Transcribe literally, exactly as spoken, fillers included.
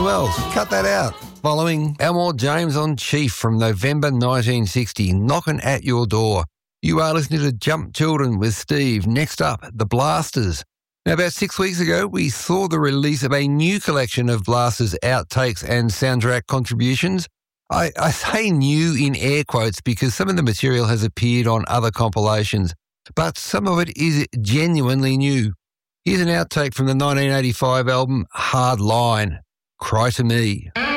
Wells. Cut that out. Following, Elmore James on Chief from November nineteen sixty, Knocking at Your Door. You are listening to Jump Children with Steve. Next up, The Blasters. Now, about six weeks ago, we saw the release of a new collection of Blasters outtakes and soundtrack contributions. I, I say new in air quotes because some of the material has appeared on other compilations, but some of it is genuinely new. Here's an outtake from the nineteen eighty-five album Hard Line, Cry to Me.